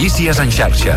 Notícies en xarxa.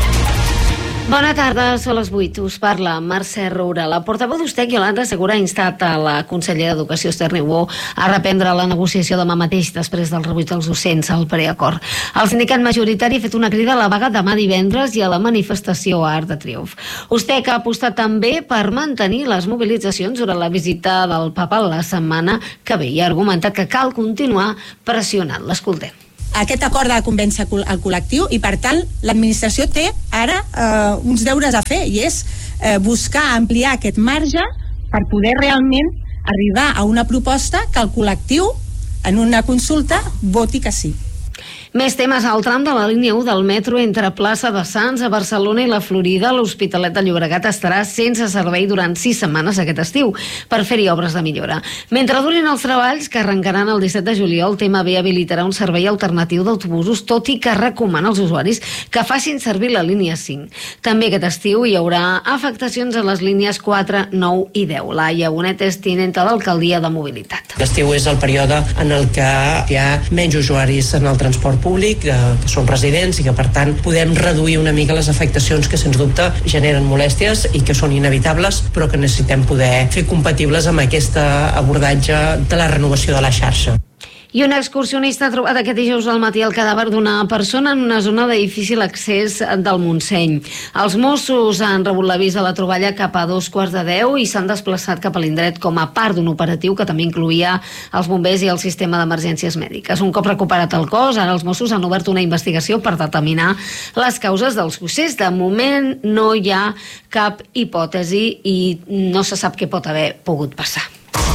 Bona tarda, són les 8. Us parla Mercè Roura. La portaveu d'Ustec, Iolanda Segura, ha instat a la consellera d'Educació, Esther Niubó, a reprendre la negociació demà mateix després del rebuig dels docents al preacord. El sindicat majoritari ha fet una crida a la vaga demà divendres i a la manifestació a Arc de Triomf. Ustec ha apostat també per mantenir les mobilitzacions durant la visita del papa la setmana que ve i ha argumentat que cal continuar pressionant. L'escoltem. Aquest acord ha de convèncer el col·lectiu i, per tant, l'administració té ara uns deures a fer i és buscar ampliar aquest marge per poder realment arribar a una proposta que el col·lectiu, en una consulta, voti que sí. Més temes. Al tram de la línia 1 del metro entre Plaça de Sants a Barcelona i la Florida, l'Hospitalet de Llobregat estarà sense servei durant 6 setmanes aquest estiu per fer-hi obres de millora. Mentre durin els treballs, que arrencaran el 17 de juliol, TMB habilitarà un servei alternatiu d'autobusos, tot i que recomana als usuaris que facin servir la línia 5. També aquest estiu hi haurà afectacions a les línies 4, 9 i 10. Laia Bonet és tinenta d'Alcaldia de Mobilitat. L'estiu és el període en el que hi ha menys usuaris en el transport públic, que són residents i que per tant podem reduir una mica les afectacions que sens dubte generen molèsties i que són inevitables, però que necessitem poder fer compatibles amb aquest abordatge de la renovació de la xarxa. I un excursionista ha trobat aquest dijous al matí el cadàver d'una persona en una zona de difícil accés del Montseny. Els Mossos han rebut l'avís de la troballa cap a 9:15 i s'han desplaçat cap a l'indret com a part d'un operatiu que també incloïa els bombers i el sistema d'emergències mèdiques. Un cop recuperat el cos, ara els Mossos han obert una investigació per determinar les causes del succés. De moment no hi ha cap hipòtesi i no se sap què pot haver pogut passar.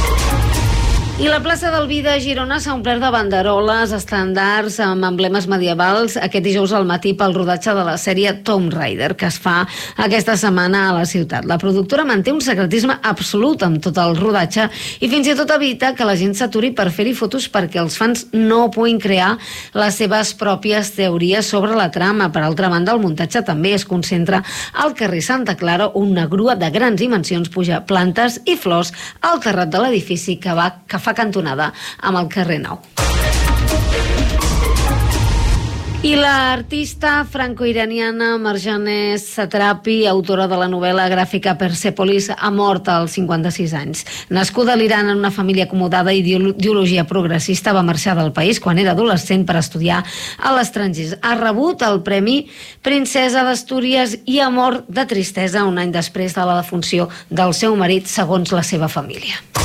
I la plaça del Vi de Girona s'ha omplert de banderoles, estandards amb emblemes medievals aquest dijous al matí pel rodatge de la sèrie Tomb Raider, que es fa aquesta setmana a la ciutat. La productora manté un secretisme absolut amb tot el rodatge i fins i tot evita que la gent s'aturi per fer-hi fotos perquè els fans no puguin crear les seves pròpies teories sobre la trama. Per altra banda, el muntatge també es concentra al carrer Santa Clara, on una grua de grans dimensions puja plantes i flors al terrat de l'edifici que fa cantonada amb el carrer Nou. I l'artista franco-iraniana Marjane Satrapi, autora de la novel·la gràfica Persepolis, ha mort als 56 anys. Nascuda a l'Iran en una família acomodada i d'ideologia progressista, va marxar del país quan era adolescent per estudiar a l'estranger. Ha rebut el Premi Princesa d'Astúries i ha mort de tristesa un any després de la defunció del seu marit, segons la seva família.